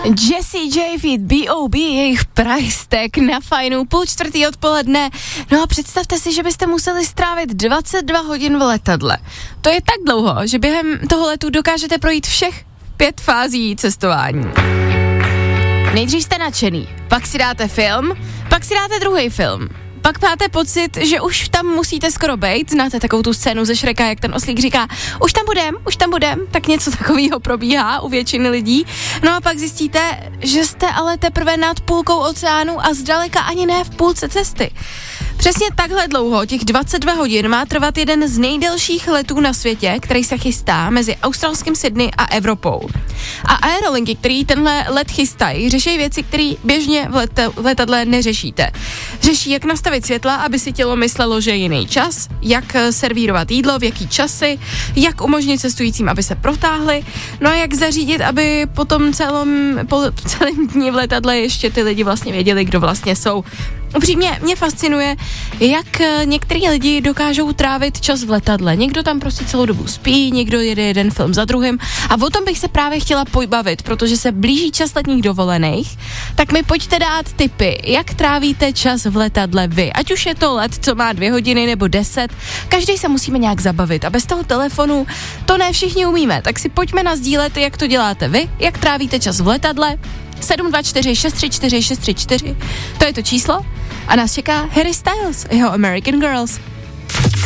Jessie J feat. B.O.B. jejich price tag na Fajnu 3:30 odpoledne. No a představte si, že byste museli strávit 22 hodin v letadle. To je tak dlouho, že během toho letu dokážete projít všech 5 fází cestování. Nejdřív jste nadšený, pak si dáte film, pak si dáte druhý film. Pak máte pocit, že už tam musíte skoro bejt. Znáte takovou tu scénu ze Šreka, jak ten oslík říká, už tam budem, tak něco takového probíhá u většiny lidí. No a pak zjistíte, že jste ale teprve nad půlkou oceánu a zdaleka ani ne v půlce cesty. Přesně takhle dlouho, těch 22 hodin, má trvat jeden z nejdelších letů na světě, který se chystá mezi australským Sydney a Evropou. A aerolinky, který tenhle let chystají, řeší věci, které běžně v letadle neřešíte. Řeší, jak nastavit světla, aby si tělo myslelo, že je jiný čas, jak servírovat jídlo, v jaký časy, jak umožnit cestujícím, aby se protáhli, no a jak zařídit, aby po celém dní v letadle ještě ty lidi vlastně věděli, kdo vlastně jsou. Upřímně mě fascinuje, jak některý lidi dokážou trávit čas v letadle. Někdo tam prostě celou dobu spí, někdo jede jeden film za druhým a o tom bych se právě chtěla pobavit, protože se blíží čas letních dovolených, tak mi pojďte dát tipy, jak trávíte čas v letadle vy. Ať už je to let, co má 2 hodiny nebo 10, každý se musíme nějak zabavit a bez toho telefonu to ne všichni umíme, tak si pojďme nasdílet, jak to děláte vy, jak trávíte čas v letadle. 724 634 634, to je to číslo a nás čeká Harry Styles, jeho American Girls.